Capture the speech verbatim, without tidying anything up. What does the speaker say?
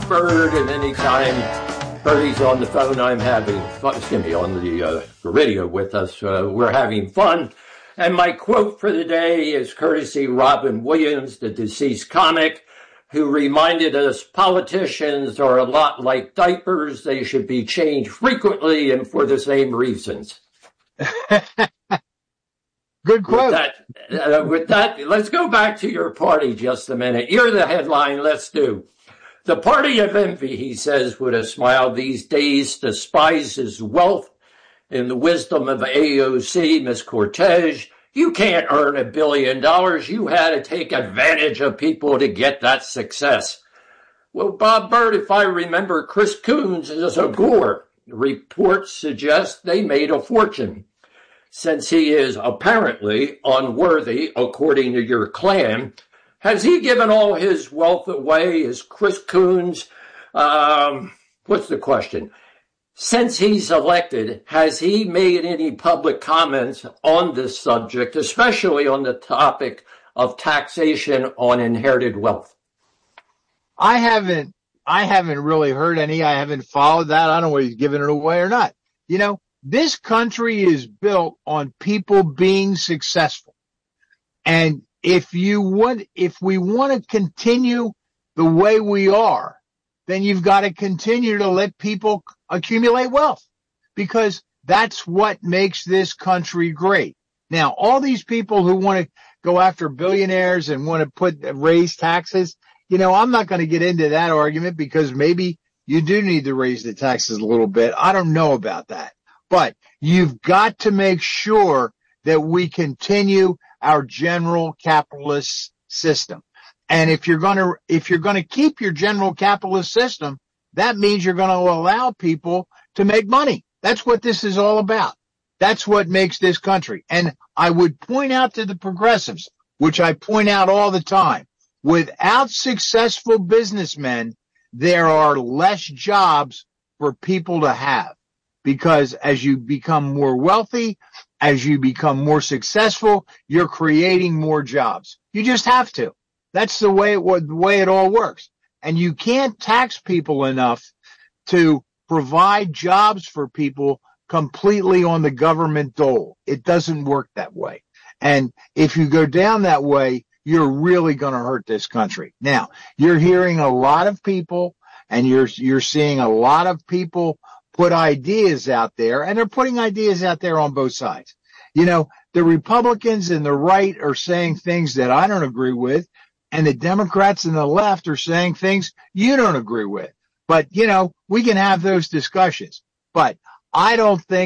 Bird, and anytime Birdie's on the phone, I'm having fun. Excuse me, on the uh, radio with us, uh, we're having fun. And my quote for the day is courtesy Robin Williams, the deceased comic, who reminded us politicians are a lot like diapers. They should be changed frequently and for the same reasons. Good quote. With that, uh, with that, let's go back to your party just a minute. You're the headline. Let's do. The party of envy, he says with a smile, these days despises wealth. In the wisdom of A O C, Miss Cortez, you can't earn a billion dollars. You had to take advantage of people to get that success. Well, Bob Bird, if I remember, Chris Coons is a Gore. Reports suggest they made a fortune. Since he is apparently unworthy, according to your clan, has he given all his wealth away? Is Chris Coons, um, what's the question? Since he's elected, has he made any public comments on this subject, especially on the topic of taxation on inherited wealth? I haven't, I haven't really heard any. I haven't followed that. I don't know if he's giving it away or not. You know, this country is built on people being successful. And if you want, if we want to continue the way we are, then you've got to continue to let people accumulate wealth, because that's what makes this country great. Now, all these people who want to go after billionaires and want to put raise taxes, you know, I'm not going to get into that argument, because maybe you do need to raise the taxes a little bit. I don't know about that, but you've got to make sure that we continue our general capitalist system. And if you're going to, if you're going to keep your general capitalist system, that means you're going to allow people to make money. That's what this is all about. That's what makes this country. And I would point out to the progressives, which I point out all the time, without successful businessmen, there are less jobs for people to have. Because as you become more wealthy, as you become more successful, you're creating more jobs. You just have to. That's the way it, the way it all works. And you can't tax people enough to provide jobs for people completely on the government dole. It doesn't work that way. And if you go down that way, you're really going to hurt this country. Now, you're hearing a lot of people, and you're you're seeing a lot of people put ideas out there, and they're putting ideas out there on both sides. You know, the Republicans and the right are saying things that I don't agree with, and the Democrats and the left are saying things you don't agree with. But, you know, we can have those discussions. But I don't think